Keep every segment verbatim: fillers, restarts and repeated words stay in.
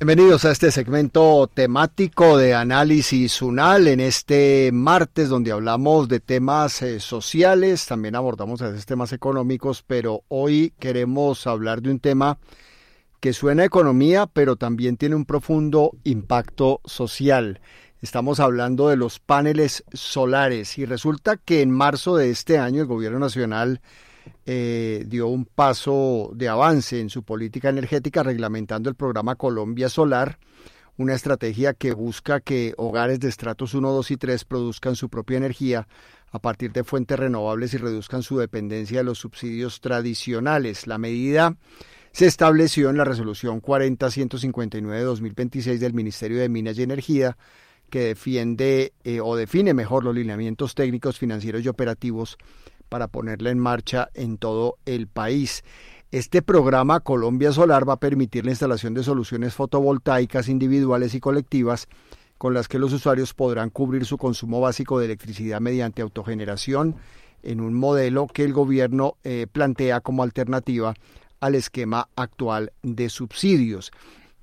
Bienvenidos a este segmento temático de Análisis UNAL en este martes donde hablamos de temas eh, sociales, también abordamos a veces temas económicos, pero hoy queremos hablar de un tema que suena a economía, pero también tiene un profundo impacto social. Estamos hablando de los paneles solares y resulta que en marzo de este año el Gobierno Nacional Eh, dio un paso de avance en su política energética reglamentando el programa Colombia Solar, una estrategia que busca que hogares de estratos uno, dos y tres produzcan su propia energía a partir de fuentes renovables y reduzcan su dependencia de los subsidios tradicionales. La medida se estableció en la resolución cuarenta punto ciento cincuenta y nueve de dos mil veintiséis del Ministerio de Minas y Energía, que defiende eh, o define mejor los lineamientos técnicos, financieros y operativos para ponerla en marcha en todo el país. Este programa Colombia Solar va a permitir la instalación de soluciones fotovoltaicas individuales y colectivas con las que los usuarios podrán cubrir su consumo básico de electricidad mediante autogeneración en un modelo que el gobierno eh, plantea como alternativa al esquema actual de subsidios.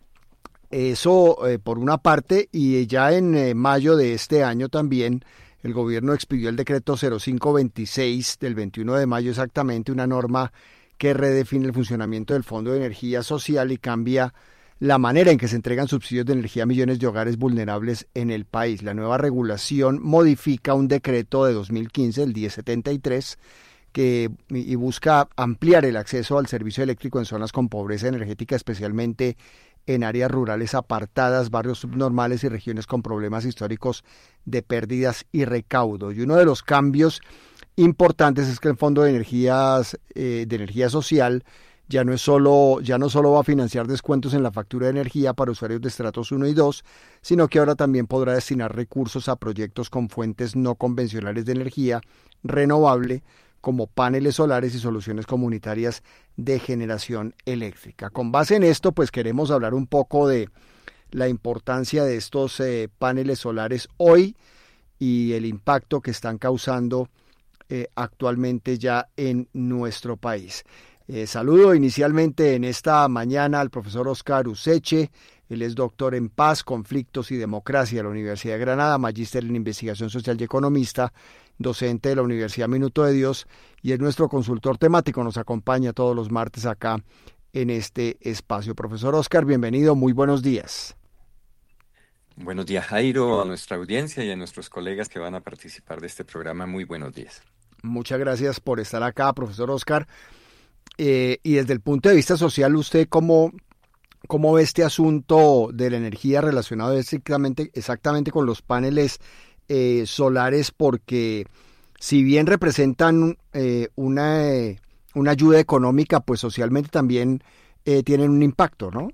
Eso eh, por una parte, y ya en eh, mayo de este año también el gobierno expidió el decreto cero cinco veintiséis del veintiuno de mayo exactamente, una norma que redefine el funcionamiento del Fondo de Energía Social y cambia la manera en que se entregan subsidios de energía a millones de hogares vulnerables en el país. La nueva regulación modifica un decreto de dos mil quince, el diez setenta y tres, que y busca ampliar el acceso al servicio eléctrico en zonas con pobreza energética, especialmente en áreas rurales apartadas, barrios subnormales y regiones con problemas históricos de pérdidas y recaudo. Y uno de los cambios importantes es que el Fondo de Energías eh, de Energía Social ya no es solo, ya no solo va a financiar descuentos en la factura de energía para usuarios de estratos uno y dos, sino que ahora también podrá destinar recursos a proyectos con fuentes no convencionales de energía renovable, como paneles solares y soluciones comunitarias de generación eléctrica. Con base en esto, pues queremos hablar un poco de la importancia de estos eh, paneles solares hoy y el impacto que están causando eh, actualmente ya en nuestro país. Eh, saludo inicialmente en esta mañana al profesor Óscar Useche. Él es doctor en Paz, Conflictos y Democracia de la Universidad de Granada, magíster en Investigación Social y economista, docente de la Universidad Minuto de Dios y es nuestro consultor temático. Nos acompaña todos los martes acá en este espacio. Profesor Óscar, bienvenido, muy buenos días. Buenos días, Jairo, a nuestra audiencia y a nuestros colegas que van a participar de este programa. Muy buenos días. Muchas gracias por estar acá, profesor Óscar. Eh, y desde el punto de vista social, ¿usted cómo... ¿Cómo ve este asunto de la energía relacionado exactamente, exactamente con los paneles eh, solares? Porque si bien representan eh, una, eh, una ayuda económica, pues socialmente también eh, tienen un impacto, ¿no?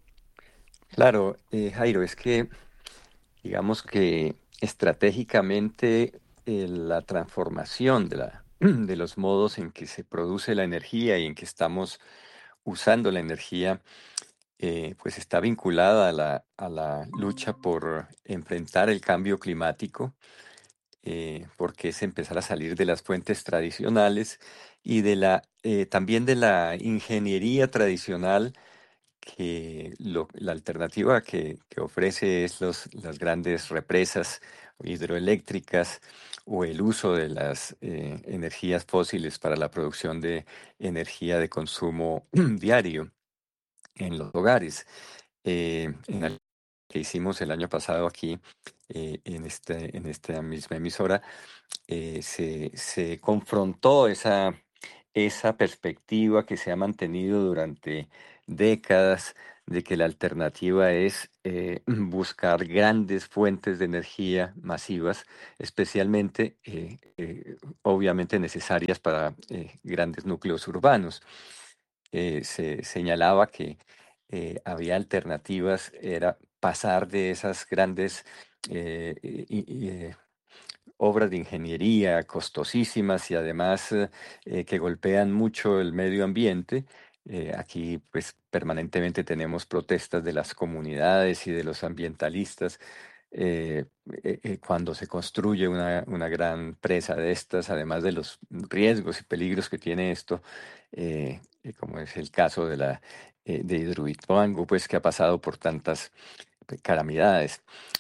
Claro, eh, Jairo, es que digamos que estratégicamente eh, la transformación de la, de los modos en que se produce la energía y en que estamos usando la energía eh, pues está vinculada a la, a la lucha por enfrentar el cambio climático, eh, porque es empezar a salir de las fuentes tradicionales y de la, eh, también de la ingeniería tradicional, que lo- la alternativa que, que ofrece es los, las grandes represas hidroeléctricas o el uso de las eh, energías fósiles para la producción de energía de consumo diario en los hogares. Eh, en el que hicimos el año pasado aquí, eh, en este, en esta misma emisora, eh, se, se confrontó esa, esa perspectiva que se ha mantenido durante décadas de que la alternativa es eh, buscar grandes fuentes de energía masivas, especialmente, eh, eh, obviamente necesarias para eh, grandes núcleos urbanos. Eh, se señalaba que eh, había alternativas, era pasar de esas grandes eh, y- y, eh, obras de ingeniería costosísimas y además eh, eh, que golpean mucho el medio ambiente. Eh, aquí pues permanentemente tenemos protestas de las comunidades y de los ambientalistas eh, eh, eh, cuando se construye una, una gran presa de estas, además de los riesgos y peligros que tiene esto, eh, eh, como es el caso de la eh, de Hidroituango, pues que ha pasado por tantas calamidades.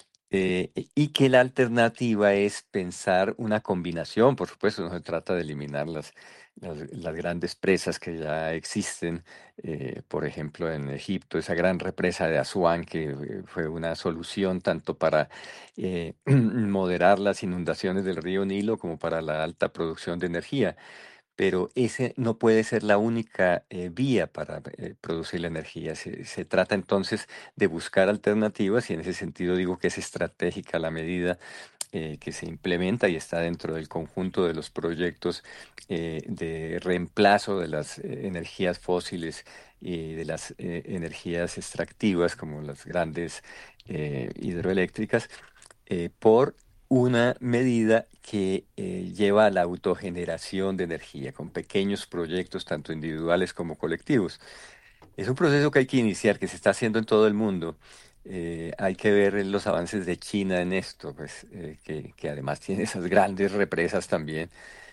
Eh, y que la alternativa es pensar una combinación, por supuesto, no se trata de eliminar las, las, las grandes presas que ya existen, eh, por ejemplo, en Egipto, esa gran represa de Asuán, que eh, fue una solución tanto para eh, moderar las inundaciones del río Nilo como para la alta producción de energía, pero ese no puede ser la única eh, vía para eh, producir la energía. Se, se trata entonces de buscar alternativas y en ese sentido digo que es estratégica la medida eh, que se implementa y está dentro del conjunto de los proyectos eh, de reemplazo de las eh, energías fósiles y de las eh, energías extractivas como las grandes eh, hidroeléctricas eh, por una medida que eh, lleva a la autogeneración de energía con pequeños proyectos, tanto individuales como colectivos. Es un proceso que hay que iniciar, que se está haciendo en todo el mundo. Eh, hay que ver los avances de China en esto, pues, eh, que, que además tiene esas grandes represas también,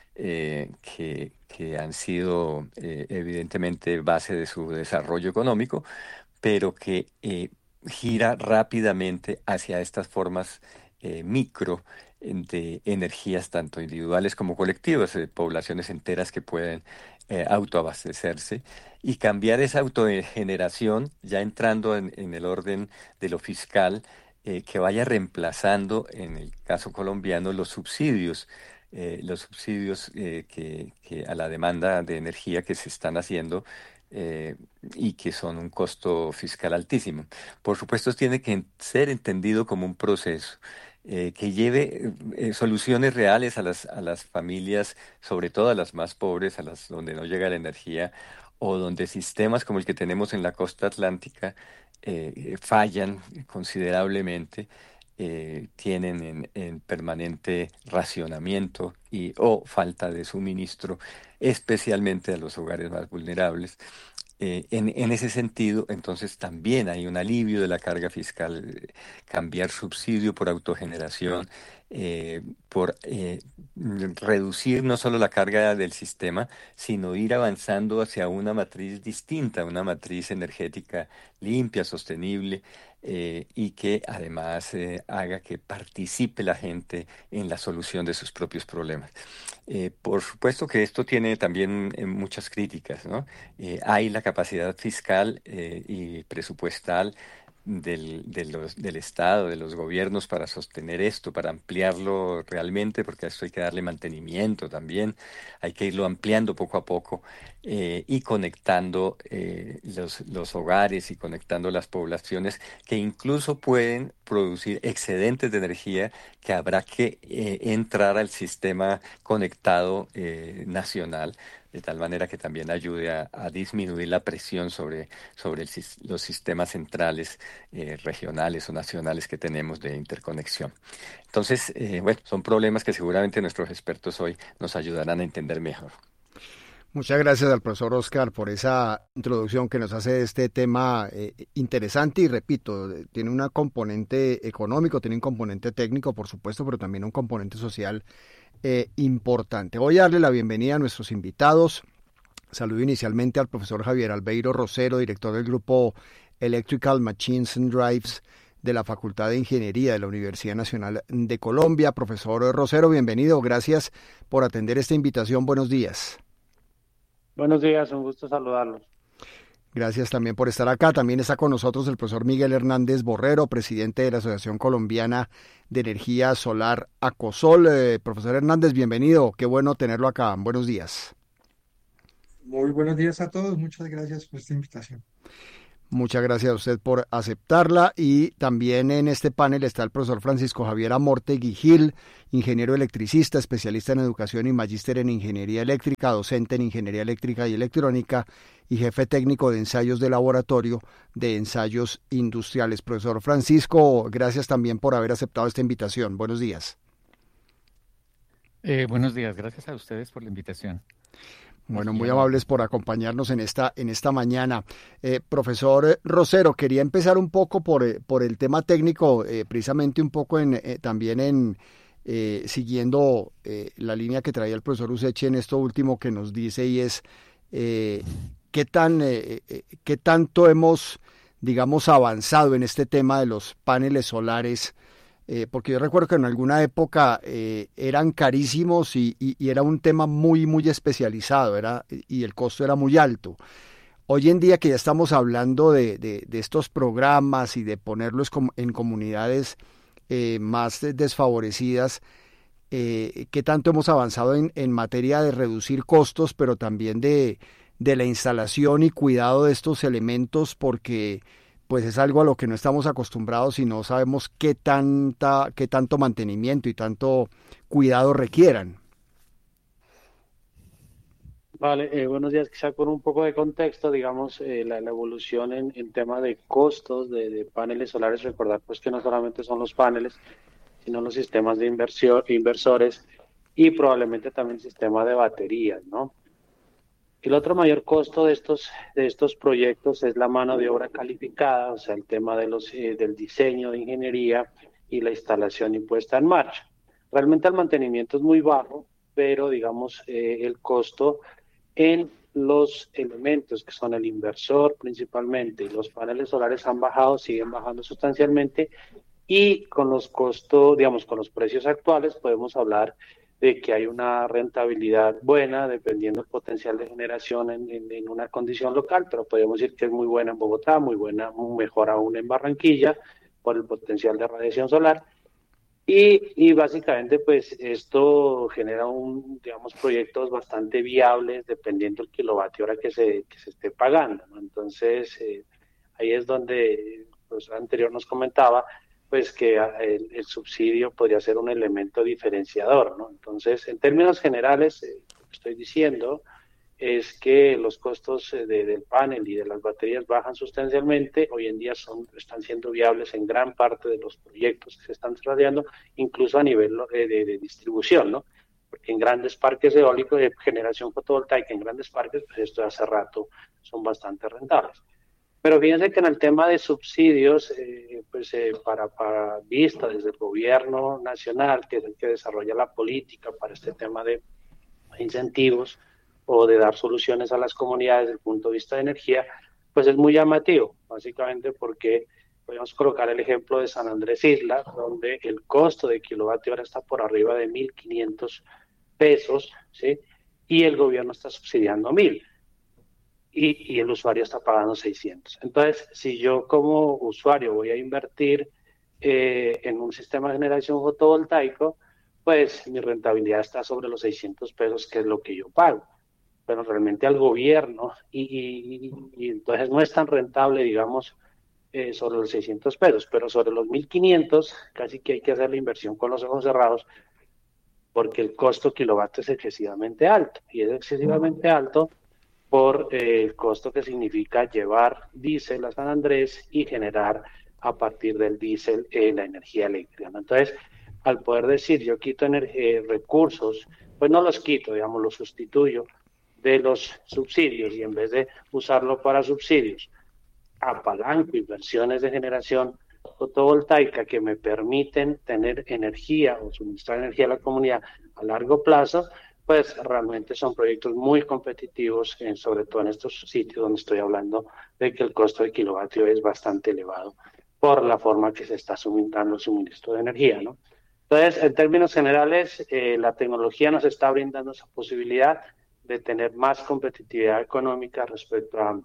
eh, que, que han sido eh, evidentemente base de su desarrollo económico, pero que eh, gira rápidamente hacia estas formas eh, micro eh, de energías tanto individuales como colectivas, eh, poblaciones enteras que pueden eh, autoabastecerse y cambiar esa autogeneración, ya entrando en, en el orden de lo fiscal, eh, que vaya reemplazando, en el caso colombiano, los subsidios. eh, los subsidios eh, que, que a la demanda de energía que se están haciendo eh, y que son un costo fiscal altísimo. Por supuesto, tiene que ser entendido como un proceso eh, que lleve eh, soluciones reales a las, a las familias, sobre todo a las más pobres, a las donde no llega la energía o donde sistemas como el que tenemos en la costa atlántica eh, fallan considerablemente. eh, tienen en, en permanente racionamiento y o falta de suministro, especialmente a los hogares más vulnerables. Eh, en, en ese sentido, entonces también hay un alivio de la carga fiscal, eh, cambiar subsidio por autogeneración, eh, por eh, mm, reducir no solo la carga del sistema, sino ir avanzando hacia una matriz distinta, una matriz energética limpia, sostenible, eh, y que además eh, haga que participe la gente en la solución de sus propios problemas. Eh, por supuesto que esto tiene también eh, muchas críticas, ¿no? Eh, hay la capacidad fiscal eh, y presupuestal del, de los- del Estado, de los gobiernos para sostener esto, para ampliarlo realmente, porque a esto hay que darle mantenimiento también, hay que irlo ampliando poco a poco eh, y conectando eh, los, los hogares y conectando las poblaciones que incluso pueden producir excedentes de energía que habrá que eh, entrar al sistema conectado eh, nacional, de tal manera que también ayude a, a disminuir la presión sobre, sobre el sis- los sistemas centrales, eh, regionales o nacionales que tenemos de interconexión. Entonces, eh, bueno, son problemas que seguramente nuestros expertos hoy nos ayudarán a entender mejor. Muchas gracias al profesor Oscar por esa introducción que nos hace de este tema eh, interesante y repito, eh, tiene un componente económico, tiene un componente técnico, por supuesto, pero también un componente social eh, importante. Voy a darle la bienvenida a nuestros invitados. Saludo inicialmente al profesor Javier Albeiro Rosero, director del grupo Electrical Machines and Drives de la Facultad de Ingeniería de la Universidad Nacional de Colombia. Profesor Rosero, bienvenido. Gracias por atender esta invitación. Buenos días. Buenos días, un gusto saludarlos. Gracias también por estar acá. También está con nosotros el profesor Miguel Hernández Borrero, presidente de la Asociación Colombiana de Energía Solar Acosol. Eh, profesor Hernández, bienvenido. Qué bueno tenerlo acá. Buenos días. Muy buenos días a todos, muchas gracias por esta invitación. Muchas gracias a usted por aceptarla y también en este panel está el profesor Francisco Javier Amortegui Gil, ingeniero electricista, especialista en educación y magíster en ingeniería eléctrica, docente en ingeniería eléctrica y electrónica y jefe técnico de ensayos de laboratorio de ensayos industriales. Profesor Francisco, gracias también por haber aceptado esta invitación. Buenos días. Eh, buenos días, gracias a ustedes por la invitación. Bueno, Y muy a- amables por acompañarnos en esta, en esta mañana. Eh, profesor Rosero, quería empezar un poco por, eh, por el tema técnico, eh, precisamente un poco en, eh, también en eh, siguiendo eh, la línea que traía el profesor Useche en esto último que nos dice y es, eh, ¿qué tan, eh, eh, qué tanto hemos, digamos, avanzado en este tema de los paneles solares? Eh, porque yo recuerdo que en alguna época eh, eran carísimos y, y, y era un tema muy, muy especializado, era, y el costo era muy alto. Hoy en día que ya estamos hablando de, de, de estos programas y de ponerlos en comunidades eh, más desfavorecidas, eh, ¿qué tanto hemos avanzado en, en materia de reducir costos, pero también de, de la instalación y cuidado de estos elementos? Porque pues es algo a lo que no estamos acostumbrados y no sabemos qué tanta, qué tanto mantenimiento y tanto cuidado requieran. Vale, eh, buenos días. Quizá con un poco de contexto, digamos, eh, la, la evolución en, en tema de costos de, de paneles solares. Recordar pues que no solamente son los paneles, sino los sistemas de inversión, inversores y probablemente también el sistema de baterías, ¿no? El otro mayor costo de estos, de estos proyectos es la mano de obra calificada, o sea, el tema de los, eh, del diseño de ingeniería y la instalación y puesta en marcha. Realmente el mantenimiento es muy bajo, pero digamos eh, el costo en los elementos que son el inversor principalmente y los paneles solares han bajado, siguen bajando sustancialmente, y con los costos, digamos, con los precios actuales podemos hablar de que hay una rentabilidad buena dependiendo del potencial de generación en, en, en una condición local, pero podemos decir que es muy buena en Bogotá, muy buena, mejor aún en Barranquilla por el potencial de radiación solar. Y, y básicamente pues esto genera un, digamos, proyectos bastante viables dependiendo del kilovatio hora que se, que se esté pagando, ¿no? Entonces eh, ahí es donde el profesor anterior nos comentaba pues que el, el subsidio podría ser un elemento diferenciador, ¿no? Entonces, en términos generales, eh, lo que estoy diciendo es que los costos de, del panel y de las baterías bajan sustancialmente. Hoy en día son, están siendo viables en gran parte de los proyectos que se están desarrollando, incluso a nivel de, de, de distribución, ¿no? Porque en grandes parques eólicos de generación fotovoltaica, en grandes parques, pues esto hace rato son bastante rentables. Pero fíjense que en el tema de subsidios, eh, pues eh, para, para vista desde el gobierno nacional, que es el que desarrolla la política para este tema de incentivos o de dar soluciones a las comunidades desde el punto de vista de energía, pues es muy llamativo, básicamente porque podemos colocar el ejemplo de San Andrés Isla, donde el costo de kilovatio hora está por arriba de mil quinientos pesos, ¿sí? Y el gobierno está subsidiando mil. Y, y el usuario está pagando seiscientos. Entonces, si yo como usuario voy a invertir eh, en un sistema de generación fotovoltaico, pues mi rentabilidad está sobre los seiscientos pesos, que es lo que yo pago. Pero realmente al gobierno, y, y, y entonces no es tan rentable, digamos, eh, sobre los seiscientos pesos, pero sobre los mil quinientos casi que hay que hacer la inversión con los ojos cerrados, porque el costo kilovatio es excesivamente alto, y es excesivamente alto por eh, el costo que significa llevar diésel a San Andrés y generar a partir del diésel eh, la energía eléctrica, ¿no? Entonces, al poder decir yo quito eh, recursos, pues no los quito, digamos, los sustituyo de los subsidios, y en vez de usarlo para subsidios, apalanco inversiones de generación fotovoltaica que me permiten tener energía o suministrar energía a la comunidad a largo plazo, pues realmente son proyectos muy competitivos, en, sobre todo en estos sitios donde estoy hablando de que el costo de kilovatio es bastante elevado por la forma que se está suministrando el suministro de energía, ¿no? Entonces, en términos generales, eh, la tecnología nos está brindando esa posibilidad de tener más competitividad económica respecto a,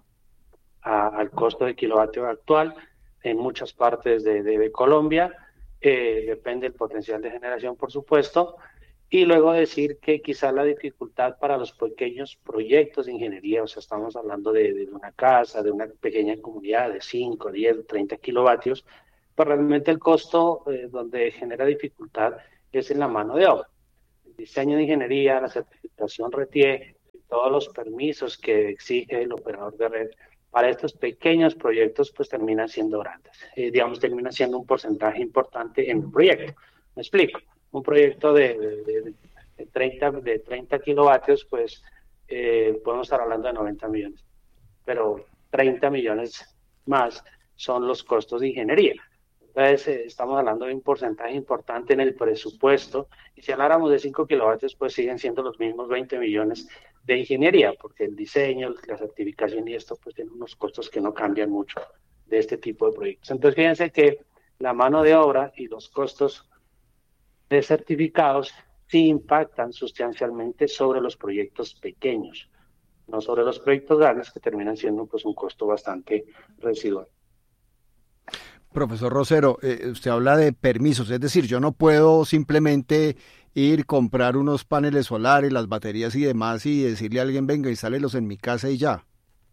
a, al costo de kilovatio actual en muchas partes de, de, de Colombia. Eh, depende del potencial de generación, por supuesto. Y luego decir que quizá la dificultad para los pequeños proyectos de ingeniería, o sea, estamos hablando de, de una casa, de una pequeña comunidad de cinco, diez, treinta kilovatios, pues realmente el costo eh, donde genera dificultad es en la mano de obra. El diseño de ingeniería, la certificación R T E, todos los permisos que exige el operador de red para estos pequeños proyectos, pues terminan siendo grandes. Eh, digamos, termina siendo un porcentaje importante en el proyecto. ¿Me explico? Un proyecto de, de, de, treinta, de treinta kilovatios, pues eh, podemos estar hablando de noventa millones, pero treinta millones más son los costos de ingeniería. Entonces, eh, estamos hablando de un porcentaje importante en el presupuesto, y si habláramos de cinco kilovatios, pues siguen siendo los mismos veinte millones de ingeniería, porque el diseño, la certificación y esto pues tiene unos costos que no cambian mucho de este tipo de proyectos. Entonces fíjense que la mano de obra y los costos de certificados sí impactan sustancialmente sobre los proyectos pequeños, no sobre los proyectos grandes que terminan siendo pues un costo bastante residual. Profesor Rosero, eh, usted habla de permisos, es decir, yo no puedo simplemente ir, comprar unos paneles solares, las baterías y demás y decirle a alguien, venga, instálelos en mi casa y ya.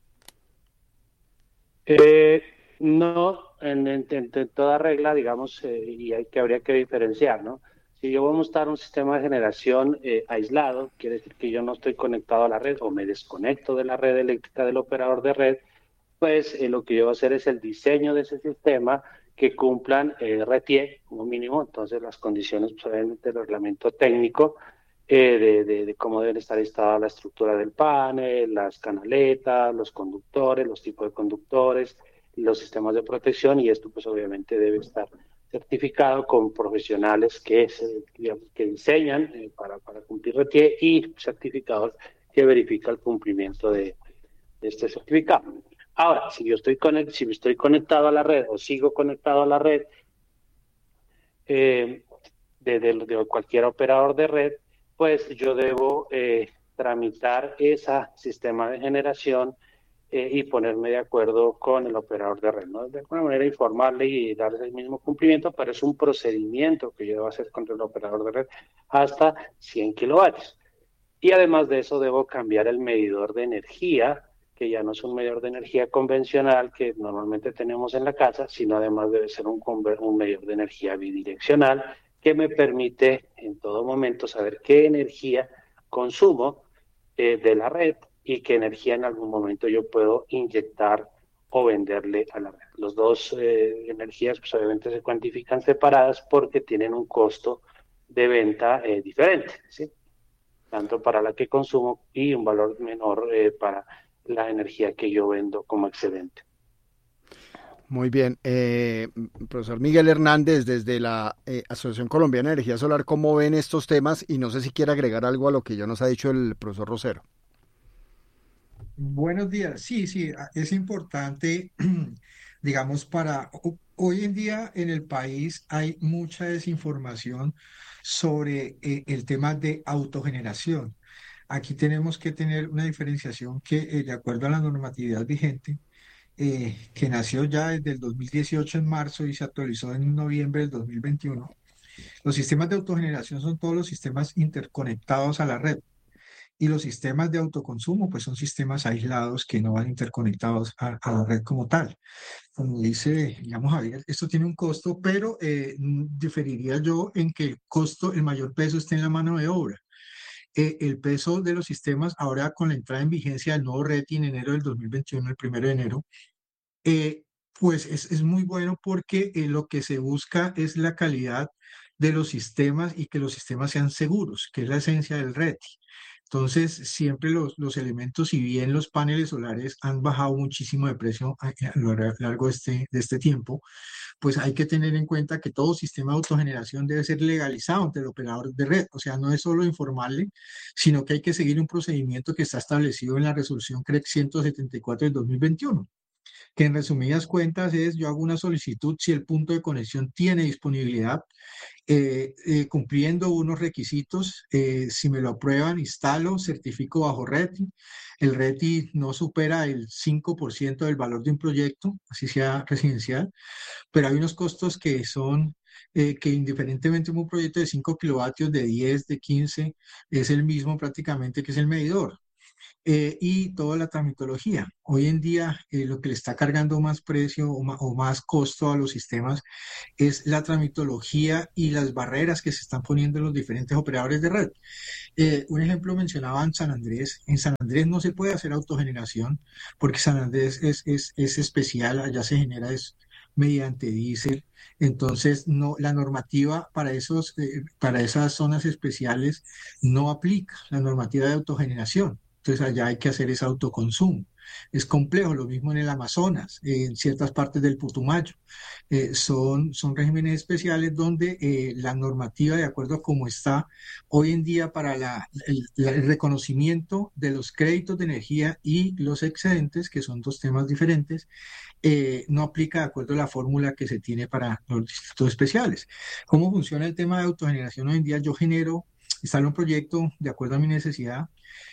Eh, no, en, en, en, toda regla, digamos, eh, y hay que habría que diferenciar, ¿no? Si yo voy a montar un sistema de generación eh, aislado, quiere decir que yo no estoy conectado a la red o me desconecto de la red eléctrica del operador de red, pues eh, lo que yo voy a hacer es el diseño de ese sistema que cumplan eh, R T E como mínimo, entonces las condiciones pues, obviamente del reglamento técnico eh, de, de, de cómo deben estar instalada la estructura del panel, las canaletas, los conductores, los tipos de conductores, los sistemas de protección, y esto pues obviamente debe estar certificado con profesionales que, se, digamos, que diseñan eh, para, para cumplir R T E y certificados que verifica el cumplimiento de, de este certificado. Ahora, si yo estoy, conect, si estoy conectado a la red o sigo conectado a la red eh, de, de, de cualquier operador de red, pues yo debo eh, tramitar ese sistema de generación eh, y ponerme de acuerdo con el operador de red, ¿no? De alguna manera informarle y darle el mismo cumplimiento, pero es un procedimiento que yo debo hacer contra el operador de red hasta cien kilovatios. Y además de eso debo cambiar el medidor de energía, que ya no es un medidor de energía convencional que normalmente tenemos en la casa, sino además debe ser un, un medidor de energía bidireccional que me permite en todo momento saber qué energía consumo eh, de la red y qué energía en algún momento yo puedo inyectar o venderle a la red. Los dos eh, energías pues obviamente se cuantifican separadas porque tienen un costo de venta eh, diferente, ¿sí? Tanto para la que consumo y un valor menor eh, para la energía que yo vendo como excedente. Muy bien. Eh, profesor Miguel Hernández, desde la eh, Asociación Colombiana de Energía Solar, ¿cómo ven estos temas? Y no sé si quiere agregar algo a lo que ya nos ha dicho el profesor Rosero. Buenos días. Sí, sí, es importante, digamos, para hoy en día en el país hay mucha desinformación sobre eh, el tema de autogeneración. Aquí tenemos que tener una diferenciación que, eh, de acuerdo a la normatividad vigente, eh, que nació ya desde el dos mil dieciocho en marzo y se actualizó en noviembre del dos mil veintiuno, los sistemas de autogeneración son todos los sistemas interconectados a la red. Y los sistemas de autoconsumo, pues son sistemas aislados que no van interconectados a, a la red como tal. Como dice, digamos, Javier, esto tiene un costo, pero eh, diferiría yo en que el costo, el mayor peso esté en la mano de obra. Eh, el peso de los sistemas, ahora con la entrada en vigencia del nuevo RETI en enero del dos mil veintiuno, el primero de enero, eh, pues es, es muy bueno porque eh, lo que se busca es la calidad de los sistemas y que los sistemas sean seguros, que es la esencia del RETI. Entonces, siempre los, los elementos, si bien los paneles solares han bajado muchísimo de precio a, a lo largo de este, de este tiempo, pues hay que tener en cuenta que todo sistema de autogeneración debe ser legalizado ante el operador de red. O sea, no es solo informarle, sino que hay que seguir un procedimiento que está establecido en la resolución C R E C ciento setenta y cuatro del dos mil veintiuno, que en resumidas cuentas es: yo hago una solicitud si el punto de conexión tiene disponibilidad, eh, eh, cumpliendo unos requisitos. Eh, si me lo aprueban, instalo, certifico bajo RETI. El RETI no supera el cinco por ciento del valor de un proyecto, así sea residencial, pero hay unos costos que son, eh, que indiferentemente de un proyecto de cinco kilovatios, de diez, de quince, es el mismo prácticamente que es el medidor. Eh, y toda la tramitología. Hoy en día eh, lo que le está cargando más precio o más, o más costo a los sistemas es la tramitología y las barreras que se están poniendo en los diferentes operadores de red. Eh, un ejemplo mencionaban San Andrés. En San Andrés no se puede hacer autogeneración porque San Andrés es, es, es especial, allá se genera es mediante diésel. Entonces, no, la normativa para, esos, eh, para esas zonas especiales no aplica, la normativa de autogeneración. Entonces allá hay que hacer ese autoconsumo. es complejo, lo mismo en el Amazonas, eh, en ciertas partes del Putumayo. Eh, son, son regímenes especiales donde eh, la normativa, de acuerdo a cómo está hoy en día para la, el, la- el reconocimiento de los créditos de energía y los excedentes, que son dos temas diferentes, eh, no aplica de acuerdo a la fórmula que se tiene para los distritos especiales. ¿Cómo funciona el tema de autogeneración hoy en día? Yo genero, instalo un proyecto de acuerdo a mi necesidad,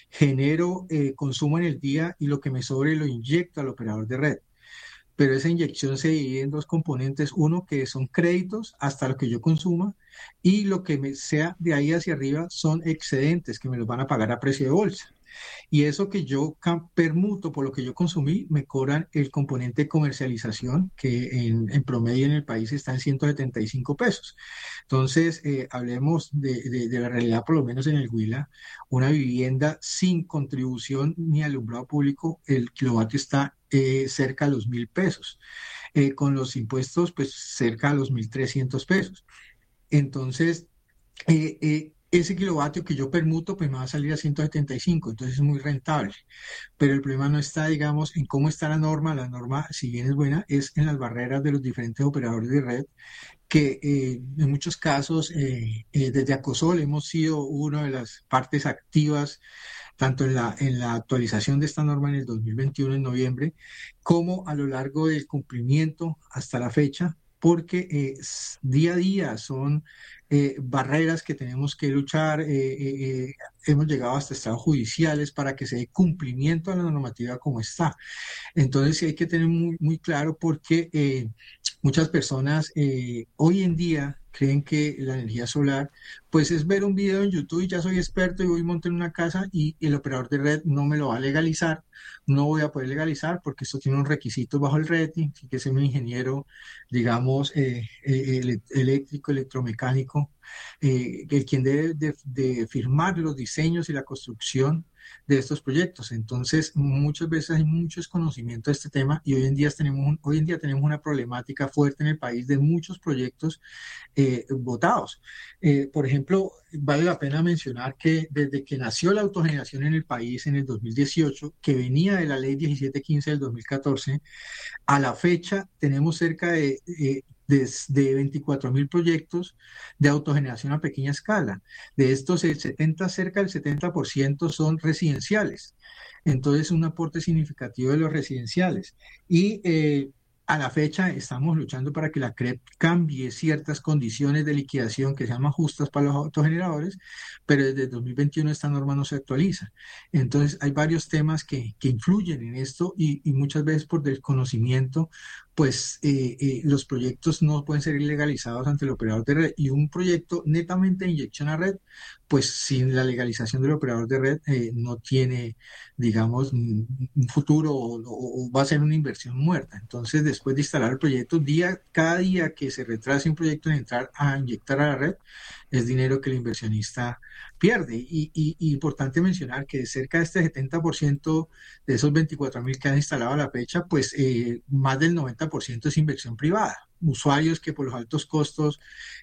genero eh, consumo en el día y lo que me sobre lo inyecto al operador de red. Pero esa inyección se divide en dos componentes, uno que son créditos hasta lo que yo consuma y lo que me sea de ahí hacia arriba son excedentes que me los van a pagar a precio de bolsa. Y eso que yo cam- permuto por lo que yo consumí, me cobran el componente de comercialización, que en, en promedio en el país está en ciento setenta y cinco pesos. Entonces, eh, hablemos de, de- de la realidad, por lo menos en el Huila, una vivienda sin contribución ni alumbrado público, el kilovatio está eh, cerca a los mil pesos. Eh, con los impuestos, pues cerca a los mil trescientos pesos. Entonces, eh, eh, ese kilovatio que yo permuto, pues me va a salir a ciento setenta y cinco, entonces es muy rentable. Pero el problema no está, digamos, en cómo está la norma. La norma, si bien es buena, es en las barreras de los diferentes operadores de red, que eh, en muchos casos, eh, eh, desde Acosol hemos sido una de las partes activas, tanto en la, en la actualización de esta norma en el dos mil veintiuno, en noviembre, como a lo largo del cumplimiento hasta la fecha, porque eh, s- día a día son eh, barreras que tenemos que luchar. Eh, eh, eh, hemos llegado hasta estados judiciales para que se dé cumplimiento a la normativa como está. Entonces sí hay que tener muy, muy claro porque eh, muchas personas eh, hoy en día creen que la energía solar, pues es ver un video en YouTube y ya soy experto y voy a montar una casa y el operador de red no me lo va a legalizar, no voy a poder legalizar porque esto tiene un requisito bajo el RETI, que es un ingeniero, digamos, eh, eh, ele- eléctrico, electromecánico, eh, el quien debe de, de firmar los diseños y la construcción de estos proyectos. Entonces, muchas veces hay mucho desconocimiento de este tema y hoy en día tenemos, un- hoy en día tenemos una problemática fuerte en el país de muchos proyectos eh, votados. Eh, por ejemplo, vale la pena mencionar que desde que nació la autogeneración en el país en el dos mil dieciocho, que venía de la ley diecisiete quince del dos mil catorce, a la fecha tenemos cerca de, eh, de, de veinticuatro mil proyectos de autogeneración a pequeña escala. De estos, el setenta, cerca del setenta por ciento son residenciales. Entonces, un aporte significativo de los residenciales. Y eh, a la fecha estamos luchando para que la C R E P cambie ciertas condiciones de liquidación que sean más justas para los autogeneradores, pero desde dos mil veintiuno esta norma no se actualiza. Entonces, hay varios temas que, que influyen en esto y, y muchas veces por desconocimiento, pues eh, eh, los proyectos no pueden ser ilegalizados ante el operador de red y un proyecto netamente de inyección a red, pues sin la legalización del operador de red eh, no tiene, digamos, un un futuro o, o- o va a ser una inversión muerta. Entonces, después de instalar el proyecto, día, cada día que se retrase un proyecto en entrar a inyectar a la red, es dinero que el inversionista pierde. Y, y- y importante mencionar que cerca de este setenta por ciento de esos veinticuatro mil que han instalado a la fecha, pues eh, más del noventa por ciento es inversión privada. Usuarios que por los altos costos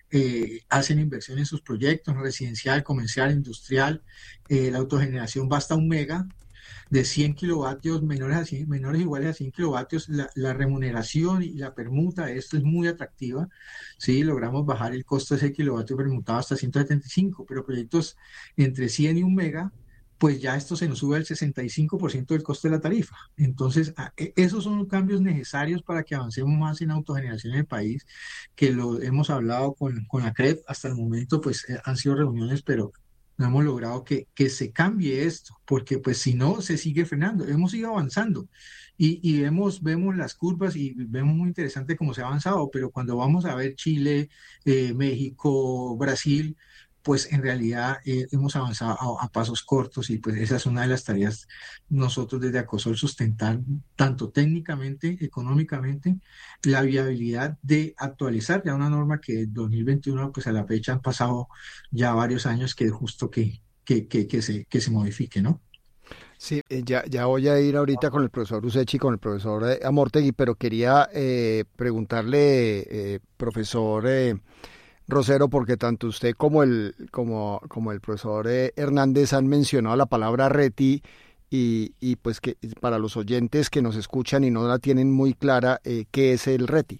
eh, hacen inversión en sus proyectos, residencial, comercial, industrial. Eh, la autogeneración va hasta un mega de cien kilovatios menores, a cien, menores iguales a cien kilovatios. La, la remuneración y la permuta de esto es muy atractiva. Sí, logramos bajar el costo de ese kilovatio permutado hasta ciento setenta y cinco, pero proyectos entre cien y un mega, pues ya esto se nos sube al sesenta y cinco por ciento del costo de la tarifa. Entonces, a- e- esos son los cambios necesarios para que avancemos más en autogeneración en el país, que lo hemos hablado con, con la C R E P. Hasta el momento, pues eh, han sido reuniones, pero no hemos logrado que, que se cambie esto, porque pues si no, se sigue frenando. Hemos ido avanzando y, y vemos, vemos las curvas y vemos muy interesante cómo se ha avanzado, pero cuando vamos a ver Chile, eh, México, Brasil, pues en realidad eh, hemos avanzado a, a pasos cortos y pues esa es una de las tareas nosotros desde Acosol, sustentar tanto técnicamente, económicamente, la viabilidad de actualizar ya una norma que en dos mil veintiuno, pues a la fecha han pasado ya varios años que es justo que, que, que, que se, que se modifique, ¿no? Sí, eh, ya, ya voy a ir ahorita con el profesor Usechi, con el profesor eh, Amortegui, pero quería eh, preguntarle, eh, profesor eh, Rosero, porque tanto usted como el, como, como el profesor eh, Hernández han mencionado la palabra RETI y, y pues que para los oyentes que nos escuchan y no la tienen muy clara, eh, ¿qué es el RETI?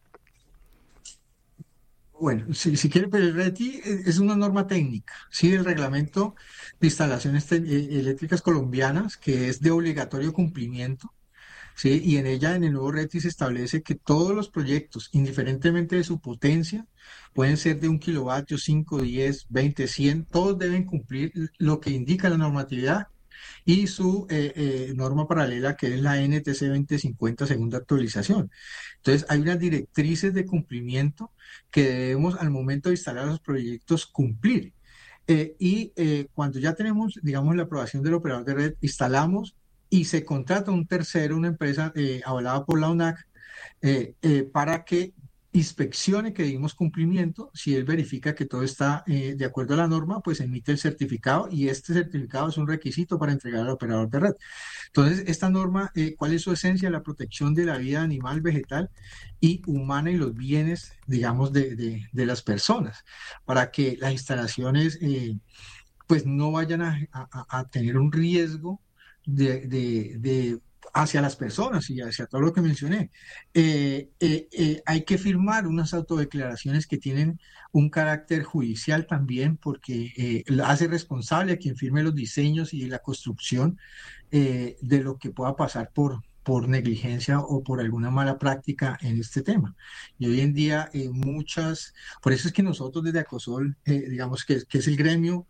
Bueno, si, si quiere, pero el RETI es una norma técnica, ¿sí? El Reglamento de Instalaciones Te- eh, Eléctricas Colombianas, que es de obligatorio cumplimiento, ¿sí? Y en ella, en el nuevo RETI, se establece que todos los proyectos, indiferentemente de su potencia, pueden ser de un kilovatio, cinco, diez, veinte, cien, todos deben cumplir lo que indica la normatividad y su eh, eh, norma paralela, que es la N T C veinte cincuenta, segunda actualización. Entonces, hay unas directrices de cumplimiento que debemos al momento de instalar los proyectos cumplir. Eh, y eh, cuando ya tenemos, digamos, la aprobación del operador de red, instalamos y se contrata un tercero, una empresa eh, avalada por la UNAC, eh, eh, para que inspeccione que dimos cumplimiento. Si él verifica que todo está eh, de acuerdo a la norma, pues emite el certificado y este certificado es un requisito para entregar al operador de red. Entonces, esta norma, eh, ¿cuál es su esencia? La protección de la vida animal, vegetal y humana y los bienes, digamos, de, de, de las personas, para que las instalaciones eh, pues no vayan a, a, a tener un riesgo de, de, de hacia las personas y hacia todo lo que mencioné. Eh, eh, eh, hay que firmar unas autodeclaraciones que tienen un carácter judicial también, porque eh, hace responsable a quien firme los diseños y la construcción eh, de lo que pueda pasar por, por negligencia o por alguna mala práctica en este tema. Y hoy en día eh, muchas, por eso es que nosotros desde Acosol, eh, digamos que, que es el gremio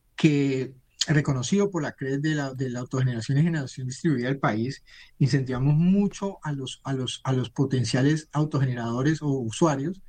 que reconocido por la C R E D de la, de la autogeneración y generación distribuida del país, incentivamos mucho a los, a los, a los potenciales autogeneradores o usuarios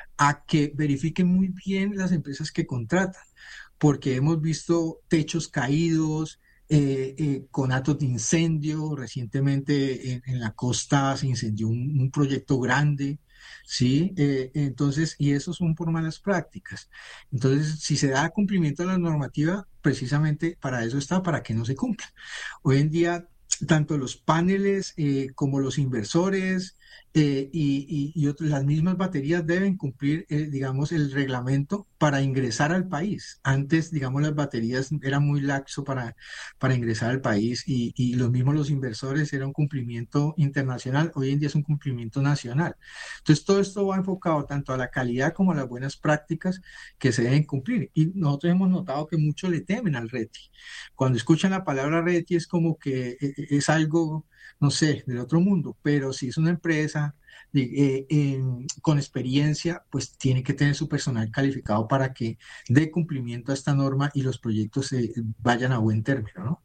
a que verifiquen muy bien las empresas que contratan, porque hemos visto techos caídos, eh, eh, conatos de incendio. Recientemente en, en la costa se incendió un, un proyecto grande, ¿sí? Eh, entonces, y eso son por malas prácticas. Entonces, si se da cumplimiento a la normativa, precisamente para eso está, para que no se cumpla. Hoy en día, tanto los paneles eh, como los inversores eh, y, y, y otras, las mismas baterías deben cumplir, eh, digamos, el reglamento para ingresar al país. Antes, digamos, las baterías eran muy laxo para, para ingresar al país y, y los mismos los inversores era un cumplimiento internacional. Hoy en día es un cumplimiento nacional. Entonces, todo esto va enfocado tanto a la calidad como a las buenas prácticas que se deben cumplir. Y nosotros hemos notado que muchos le temen al RETI. Cuando escuchan la palabra RETI es como que eh, es algo, no sé, del otro mundo, pero si es una empresa eh, eh, con experiencia, pues tiene que tener su personal calificado para que dé cumplimiento a esta norma y los proyectos eh, vayan a buen término, ¿no?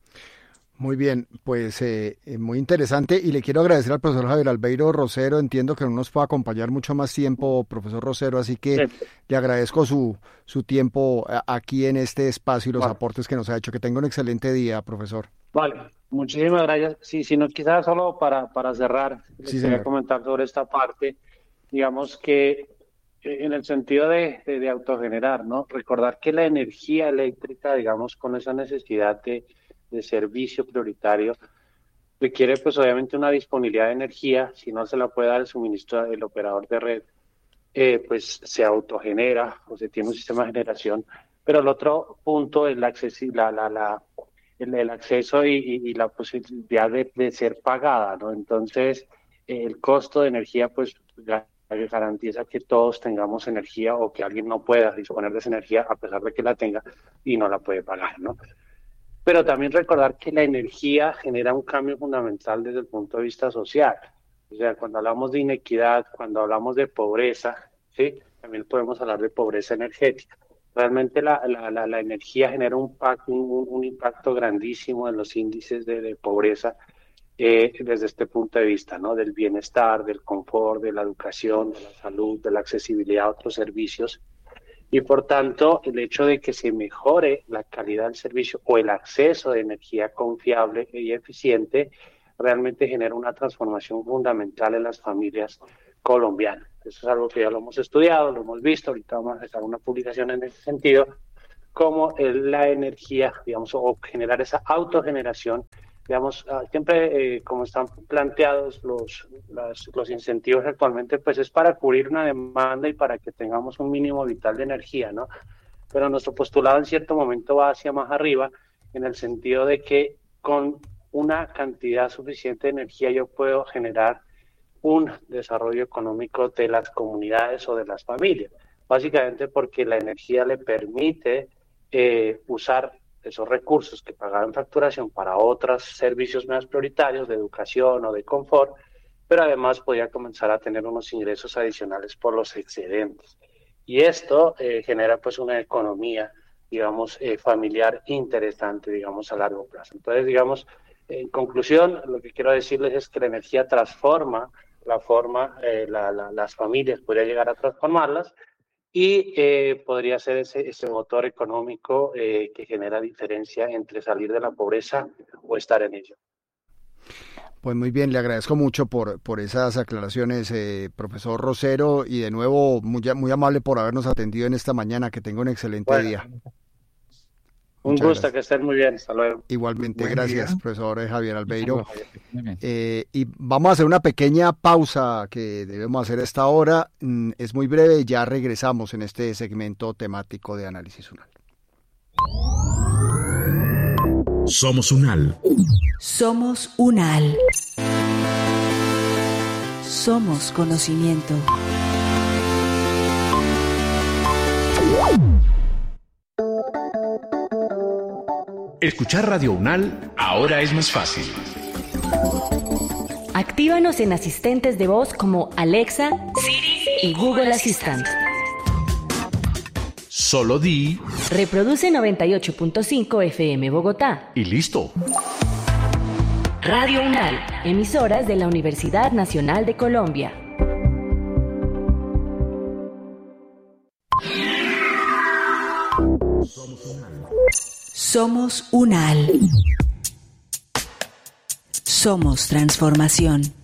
Muy bien, pues eh, eh, muy interesante y le quiero agradecer al profesor Javier Albeiro Rosero. Entiendo que no nos puede acompañar mucho más tiempo, profesor Rosero, así que Sí. le agradezco su, su tiempo a- aquí en este espacio y los Vale, aportes que nos ha hecho. Que tenga un excelente día, profesor. vale, muchísimas gracias. Sí, si no, quizás solo para, para cerrar, les Sí, quería señor. comentar sobre esta parte, digamos que eh, en el sentido de, de, de autogenerar, ¿no? Recordar que la energía eléctrica, digamos, con esa necesidad de, de servicio prioritario, requiere pues obviamente una disponibilidad de energía. Si no se la puede dar el suministro del operador de red, eh, pues se autogenera o se tiene un sistema de generación. Pero el otro punto es la, accesi- la, la, la- el, el acceso y, y- y la posibilidad de, de ser pagada, ¿no? Entonces, eh, el costo de energía, pues ga- garantiza que todos tengamos energía o que alguien no pueda disponer de esa energía a pesar de que la tenga y no la puede pagar, ¿no? Pero también recordar que la energía genera un cambio fundamental desde el punto de vista social. O sea, cuando hablamos de inequidad, cuando hablamos de pobreza, ¿sí? También podemos hablar de pobreza energética. Realmente la, la, la, la energía genera un, pac- un, un impacto grandísimo en los índices de, de pobreza eh, desde este punto de vista, ¿no? Del bienestar, del confort, de la educación, de la salud, de la accesibilidad a otros servicios. Y por tanto, el hecho de que se mejore la calidad del servicio o el acceso de energía confiable y eficiente realmente genera una transformación fundamental en las familias colombianas. Eso es algo que ya lo hemos estudiado, lo hemos visto, ahorita vamos a sacar una publicación en ese sentido, como la energía, digamos, o generar esa autogeneración, digamos, uh, siempre eh, como están planteados los, las, los incentivos actualmente, pues es para cubrir una demanda y para que tengamos un mínimo vital de energía, ¿no? Pero nuestro postulado en cierto momento va hacia más arriba, en el sentido de que con una cantidad suficiente de energía yo puedo generar un desarrollo económico de las comunidades o de las familias. Básicamente porque la energía le permite eh, usar esos recursos que pagaban facturación para otros servicios más prioritarios de educación o de confort, pero además podría comenzar a tener unos ingresos adicionales por los excedentes. Y esto eh, genera pues una economía, digamos, eh, familiar interesante, digamos, a largo plazo. Entonces, digamos, en conclusión, lo que quiero decirles es que la energía transforma la forma, eh, la, la, las familias podría llegar a transformarlas y eh, podría ser ese, ese motor económico eh, que genera diferencia entre salir de la pobreza o estar en ella. Pues muy bien, le agradezco mucho por, por esas aclaraciones, eh, profesor Rosero, y de nuevo muy, muy amable por habernos atendido en esta mañana. Que tenga un excelente bueno, día. Un Muchas gusto, gracias. Que estén muy bien. Hasta luego. Igualmente, Buen gracias, día. profesor Javier Albeiro. Muy bien. Eh, y vamos a hacer una pequeña pausa que debemos hacer a esta hora. Mm, Es muy breve y ya regresamos en este segmento temático de Análisis UNAL. Somos UNAL. Somos UNAL. Somos conocimiento. Escuchar Radio UNAL ahora es más fácil. Actívanos en asistentes de voz como Alexa, Siri y Google Assistant. Solo di Reproduce noventa y ocho punto cinco F M Bogotá. y listo. Radio UNAL, emisoras de la Universidad Nacional de Colombia. Somos UNAL. Somos transformación.